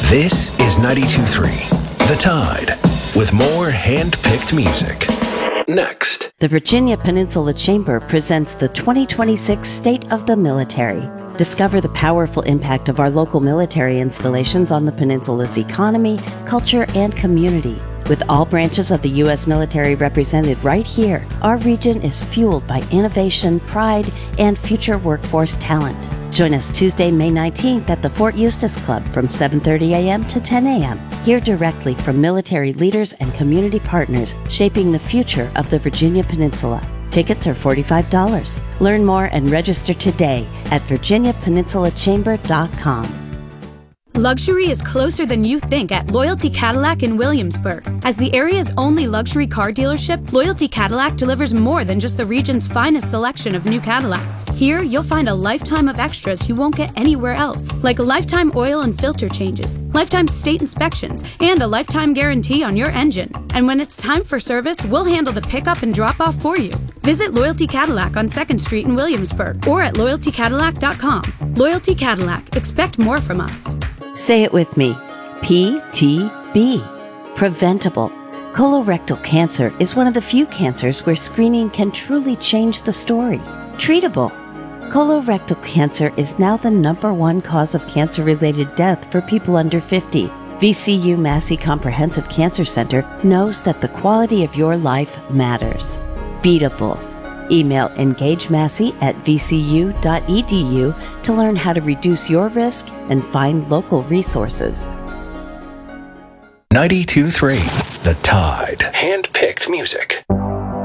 This is 92.3 The Tide, with more hand-picked music. Next. The Virginia Peninsula Chamber presents the 2026 State of the Military. Discover the powerful impact of our local military installations on the peninsula's economy, culture, and community. With all branches of the U.S. military represented right here, our region is fueled by innovation, pride, and future workforce talent. Join us Tuesday, May 19th at the Fort Eustis Club from 7:30 a.m. to 10 a.m. Hear directly from military leaders and community partners shaping the future of the Virginia Peninsula. Tickets are $45. Learn more and register today at virginiapeninsulachamber.com. Luxury is closer than you think at Loyalty Cadillac in Williamsburg. As the area's only luxury car dealership, Loyalty Cadillac delivers more than just the region's finest selection of new Cadillacs. Here, you'll find a lifetime of extras you won't get anywhere else, like lifetime oil and filter changes, lifetime state inspections, and a lifetime guarantee on your engine. And when it's time for service, we'll handle the pickup and drop-off for you. Visit Loyalty Cadillac on 2nd Street in Williamsburg or at loyaltycadillac.com. Loyalty Cadillac. Expect more from us. Say it with me. PTB. Preventable. Colorectal cancer is one of the few cancers where screening can truly change the story. Treatable. Colorectal cancer is now the #1 cause of cancer-related death for people under 50. VCU Massey Comprehensive Cancer Center knows that the quality of your life matters. Beatable. Email engagemassey@vcu.edu to learn how to reduce your risk and find local resources. 92.3 The Tide. Hand-picked music.